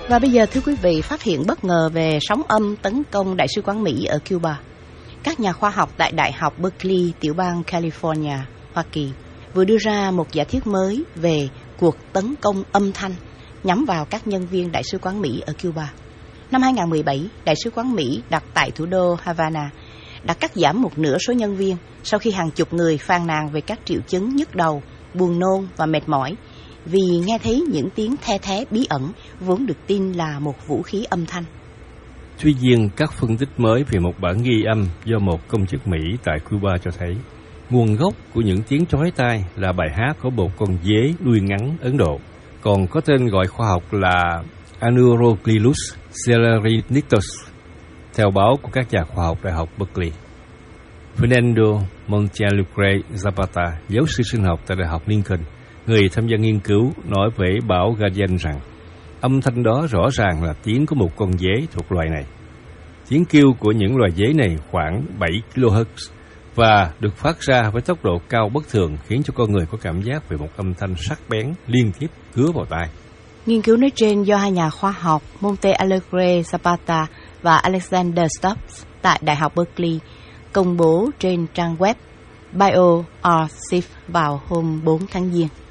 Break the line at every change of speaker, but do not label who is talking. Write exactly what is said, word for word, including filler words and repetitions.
Và bây giờ thưa quý vị, phát hiện bất ngờ về sóng âm tấn công Đại sứ quán Mỹ ở Cuba. Các nhà khoa học tại Đại học Berkeley, tiểu bang California, Hoa Kỳ, vừa đưa ra một giả thuyết mới về cuộc tấn công âm thanh nhắm vào các nhân viên Đại sứ quán Mỹ ở Cuba. Năm hai không một bảy, Đại sứ quán Mỹ đặt tại thủ đô Havana đã cắt giảm một nửa số nhân viên sau khi hàng chục người phàn nàn về các triệu chứng nhức đầu, buồn nôn và mệt mỏi vì nghe thấy những tiếng the thé bí ẩn vốn được tin là một vũ khí âm thanh.
Tuy nhiên, các phân tích mới về một bản ghi âm do một công chức Mỹ tại Cuba cho thấy nguồn gốc của những tiếng chói tai là bài hát của một con dế đuôi ngắn Ấn Độ, còn có tên gọi khoa học là Anuroglilus celerinicus, theo báo của các nhà khoa học Đại học Berkeley. Fernando Montealegre Zapata, giáo sư sinh học tại Đại học Lincoln, người tham gia nghiên cứu, nói với báo Guardian rằng âm thanh đó rõ ràng là tiếng của một con dế thuộc loài này. Tiếng kêu của những loài dế này khoảng bảy ki lô héc và được phát ra với tốc độ cao bất thường, khiến cho con người có cảm giác về một âm thanh sắc bén liên tiếp cứa vào tai.
Nghiên cứu nói trên do hai nhà khoa học Montealegre Zapata và Alexander Stubbs tại Đại học Berkeley công bố trên trang web BioArchive vào hôm bốn tháng Giêng.